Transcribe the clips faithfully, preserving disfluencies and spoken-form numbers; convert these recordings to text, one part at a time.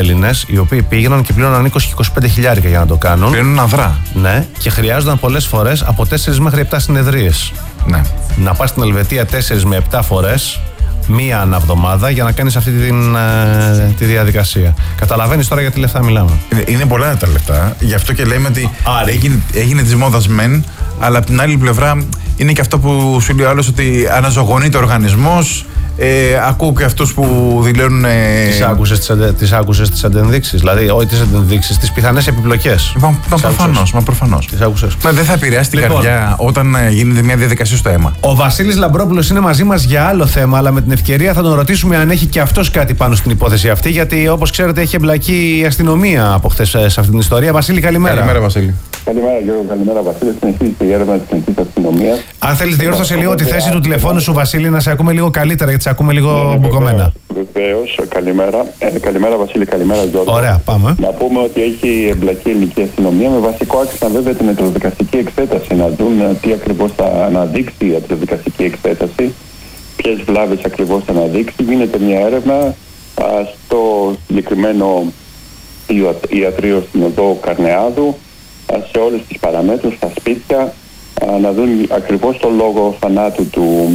Έλληνες, οι οποίοι πήγαιναν και πλήρωναν είκοσι και είκοσι πέντε χιλιάρικα για να το κάνουν. Πλήρωναν αδρά. Ναι, και χρειάζονταν πολλές φορές από τέσσερις μέχρι επτά συνεδρίες. Ναι. Να πας στην Ελβετία τέσσερις με επτά φορές, μία αναβδομάδα, για να κάνεις αυτή την, ε, τη διαδικασία. Καταλαβαίνεις τώρα για τι λεφτά μιλάμε. Είναι, είναι πολλά τα λεφτά. Γι' αυτό και λέμε ότι έγινε, έγινε της μόδας μεν, αλλά από την άλλη πλευρά είναι και αυτό που σου λέει ο άλλος, ότι αναζωογονείται ο οργανισμός. Ε, ακούω και αυτούς που δηλώνουν. Ε... Τις άκουσες τις, αντε, τις, άκουσες τις αντενδείξεις, δηλαδή όχι τις αντενδείξεις, τις πιθανές επιπλοκές. Μα, μα προφανώς, μα προφανώς. Τις άκουσες. Μα δεν θα επηρεάσει την λοιπόν, καρδιά όταν γίνεται μια διαδικασία στο αίμα. Ο Βασίλης Λαμπρόπουλος είναι μαζί μας για άλλο θέμα, αλλά με την ευκαιρία θα τον ρωτήσουμε αν έχει και αυτός κάτι πάνω στην υπόθεση αυτή, γιατί όπως ξέρετε έχει εμπλακεί η αστυνομία από χθες σε αυτή την ιστορία. Βασίλη, καλημέρα. Καλημέρα, Βασίλη. Καλημέρα, Γιώργο. Καλημέρα, Βασίλη. Συνεχίζεται η έρευνα της Εθνικής Αστυνομίας. Αν θέλεις, διόρθωσε λίγο τη θέση του τηλεφώνου σου, Βασίλη, να σε ακούμε λίγο καλύτερα, γιατί σε ακούμε λίγο ναι, μπουκωμένα. Βεβαίως, καλημέρα. Ε, καλημέρα, Βασίλη, καλημέρα, Γιώργο. Ωραία, πάμε. Να πούμε ότι έχει εμπλακεί η ελληνική αστυνομία με βασικό άξονα βέβαια την ιατροδικαστική εξέταση. Να δουν τι ακριβώς θα αναδείξει η ιατροδικαστική εξέταση, ποιες βλάβες ακριβώς θα αναδείξει. Γίνεται μια έρευνα α, στο συγκεκριμένο ιατρείο στην οδό Καρνεάδου, σε όλες τις παραμέτρους, στα σπίτια, να δουν ακριβώς τον λόγο θανάτου του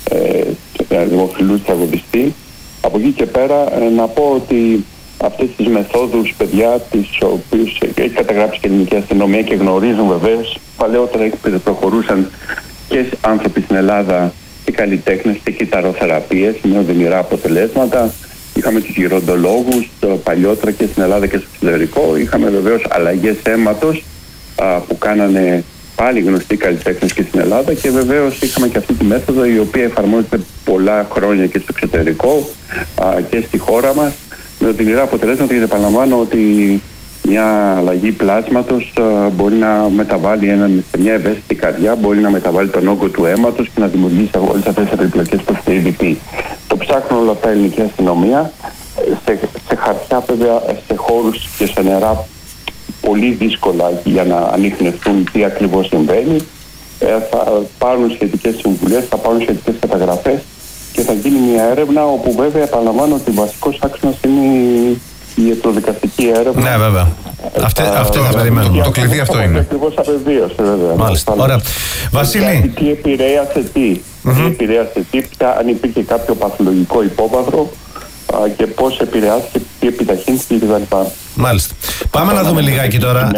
ε, δημοφιλούς τραγουδιστή. Από εκεί και πέρα ε, να πω ότι αυτές τις μεθόδους, παιδιά, τις οποίες έχει καταγράψει και η ελληνική αστυνομία και γνωρίζουν βεβαίως, παλαιότερα προχωρούσαν και άνθρωποι στην Ελλάδα και καλλιτέχνες και κυταροθεραπείες με οδυνηρά αποτελέσματα. Είχαμε τους γυροντολόγους παλιότερα και στην Ελλάδα και στο εξωτερικό. Είχαμε βεβαίως αλλαγές αίματος α, που κάνανε πάλι γνωστοί καλλιτέχνες και στην Ελλάδα, και βεβαίως είχαμε και αυτή τη μέθοδο η οποία εφαρμόζεται πολλά χρόνια και στο εξωτερικό α, και στη χώρα μας με οδυνηρά αποτελέσματα, γιατί επαναλαμβάνω ότι μια αλλαγή πλάσματος α, μπορεί να μεταβάλει ένα, σε μια ευαίσθητη καρδιά, μπορεί να μεταβάλει τον όγκο του αίματος και να δημιουργήσει όλες αυτές τις επιπλοκές προς τη έι ντι πι. Το ψάχνουν όλα αυτά η ελληνική αστυνομία σε, σε χαρτιά, βέβαια, σε χώρους και σε νερά πολύ δύσκολα για να ανιχνευτούν τι ακριβώς συμβαίνει. Ε, θα πάρουν σχετικές συμβουλές, θα πάρουν σχετικές καταγραφές και θα γίνει μια έρευνα όπου βέβαια επαναλαμβάνω ότι βασικός άξονας είναι η ιατροδικαστική έρευνα. Ναι, βέβαια. Ε, Αυτή, θα, αυτό θα περιμένουμε. Το κλειδί αυτό είναι. Ακριβώς απεβίωσε, βέβαια. Μάλιστα. Ωραία. Βασίλη. Τι επηρέασε τι. Mm-hmm. Τι επηρέασε τι, ποια, αν υπήρχε κάποιο παθολογικό υπόβαθρο και πώς επηρεάστηκε, τι επιταχύνθηκε κτλ. Μάλιστα. Πάμε να δούμε λιγάκι τώρα.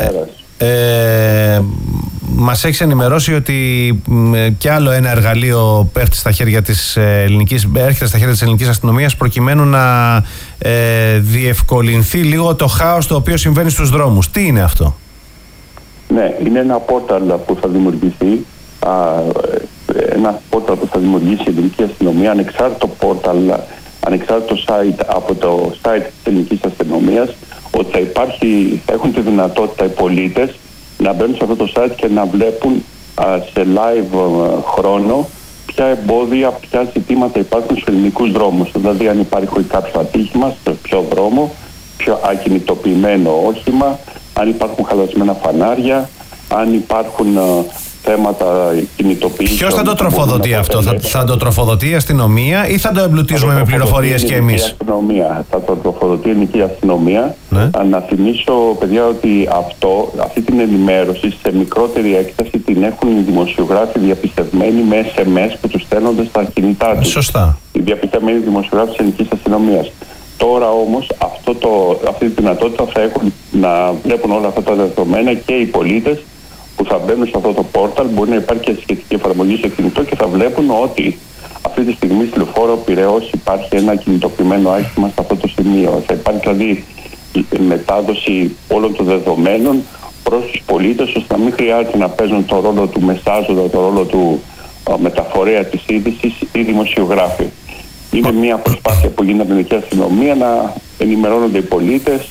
Ε, μας έχεις ενημερώσει ότι κι άλλο ένα εργαλείο έρχεται στα χέρια της ελληνικής, έρχεται στα χέρια της ελληνικής αστυνομίας προκειμένου να ε, διευκολυνθεί λίγο το χάος το οποίο συμβαίνει στους δρόμους. Τι είναι αυτό? Ναι, είναι ένα πόρταλ που θα δημιουργηθεί, α, ένα πόρταλ που θα δημιουργήσει η ελληνική αστυνομία, ανεξάρτητο πόρταλ, ανεξάρτητο site από το site της ελληνικής αστυνομίας, ότι θα υπάρχει, θα έχουν τη δυνατότητα οι πολίτες να μπαίνουν σε αυτό το site και να βλέπουν α, σε live α, χρόνο ποια εμπόδια, ποια ζητήματα υπάρχουν στους ελληνικούς δρόμους. Δηλαδή αν υπάρχει κάποιο ατύχημα στο ποιο δρόμο, πιο ακινητοποιημένο όχημα, αν υπάρχουν χαλασμένα φανάρια, αν υπάρχουν α, θέματα κινητοποίησης. Ποιος θα το τροφοδοτεί αυτό? Θα, θα το τροφοδοτεί η αστυνομία ή θα το εμπλουτίζουμε με πληροφορίες και εμείς? Αστυνομία. Θα το τροφοδοτεί η ελληνική αστυνομία. Ναι. Να θυμίσω, παιδιά, ότι αυτό, αυτή την ενημέρωση σε μικρότερη έκταση την έχουν οι δημοσιογράφοι διαπιστευμένοι με ες εμ ες που τους στέλνονται στα κινητά τους. Σωστά. Οι διαπιστευμένοι δημοσιογράφοι της ελληνικής αστυνομίας. Τώρα όμως αυτό το, αυτή τη δυνατότητα θα έχουν να βλέπουν όλα αυτά τα δεδομένα και οι πολίτες που θα μπαίνουν σε αυτό το πόρταλ. Μπορεί να υπάρχει και σχετική εφαρμογή σε κινητό και θα βλέπουν ότι αυτή τη στιγμή στη Λεωφόρο Πειραιώς υπάρχει ένα κινητοποιημένο άχημα σε αυτό το σημείο. Θα υπάρχει δηλαδή μετάδοση όλων των δεδομένων προς τους πολίτες, ώστε να μην χρειάζεται να παίζουν το ρόλο του μεσάζοντα, το ρόλο του α, μεταφορέα της είδησης ή δημοσιογράφοι. Είναι μια προσπάθεια που γίνεται από την ελληνική αστυνομία να ενημερώνονται οι πολίτες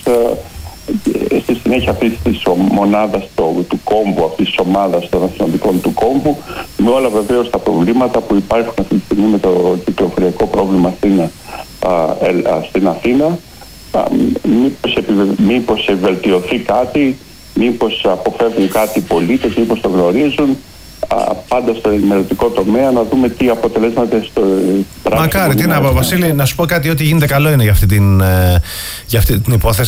στη συνέχεια αυτής της μονάδας του κόμβου, αυτής της ομάδας των αστυνομικών του κόμβου, με όλα βεβαίως τα προβλήματα που υπάρχουν αυτή τη στιγμή με το κυκλοφοριακό πρόβλημα στην, α, α, στην Αθήνα. Α, μήπως, επιβε... μήπως βελτιωθεί κάτι, μήπως αποφεύγουν κάτι οι πολίτες, μήπως το γνωρίζουν. Α, πάντα στο ενημερωτικό τομέα να δούμε τι αποτελέσματα στο, Μακάρι, τι να πω, Βασίλη, να σου πω κάτι, ότι γίνεται καλό είναι για αυτή την, για αυτή την υπόθεση.